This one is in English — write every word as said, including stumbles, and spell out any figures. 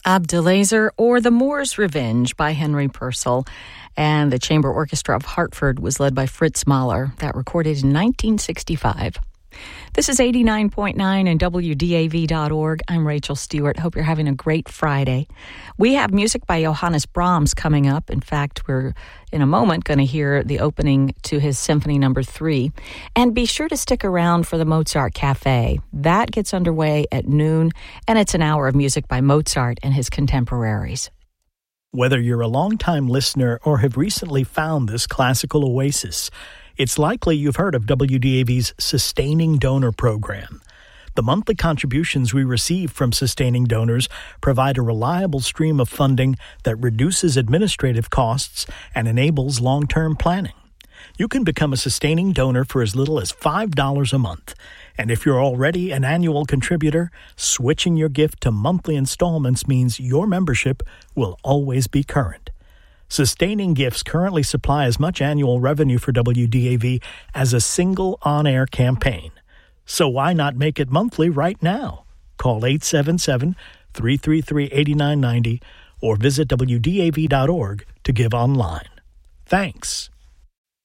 Abdelazer or The Moor's Revenge by Henry Purcell. And the Chamber Orchestra of Hartford was led by Fritz Mahler. That recorded in nineteen sixty-five. This is eighty-nine point nine and W D A V dot org. I'm Rachel Stewart. Hope you're having a great Friday. We have music by Johannes Brahms coming up. In fact, we're in a moment going to hear the opening to his Symphony Number Three. And be sure to stick around for the Mozart Cafe. That gets underway at noon, and it's an hour of music by Mozart and his contemporaries. Whether you're a longtime listener or have recently found this classical oasis, it's likely you've heard of W D A V's Sustaining Donor Program. The monthly contributions we receive from sustaining donors provide a reliable stream of funding that reduces administrative costs and enables long-term planning. You can become a sustaining donor for as little as five dollars a month. And if you're already an annual contributor, switching your gift to monthly installments means your membership will always be current. Sustaining gifts currently supply as much annual revenue for W D A V as a single on-air campaign. So why not make it monthly right now? Call eight seven seven, three three three, eight nine nine zero or visit W D A V dot org to give online. Thanks.